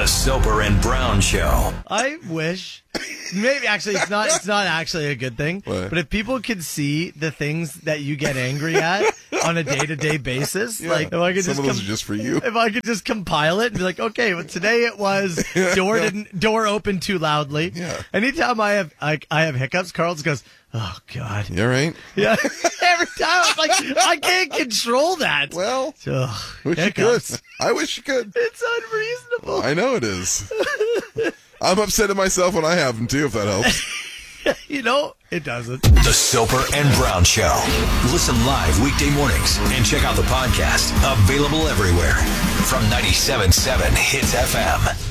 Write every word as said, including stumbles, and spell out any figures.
The Soper and Brown Show. I wish, maybe actually it's not. It's not actually a good thing. What? But if people could see the things that you get angry at on a day-to-day basis, Yeah. like if I could Some just, of those com- are just for you. if I could just compile it and be like, okay, well today it was door didn't door opened too loudly. Yeah. Anytime I have I, I have hiccups, Carl just goes, oh God. You all right? Yeah. Every time it's like I can't control that. Well, Ugh, wish hiccups. you could. I wish you could. It's unreasonable. I know it is. I'm upset at myself when I have them, too, if that helps. You know, it doesn't. The Soper and Brown Show. Listen live weekday mornings and check out the podcast. Available everywhere. From ninety-seven point seven Hits F M.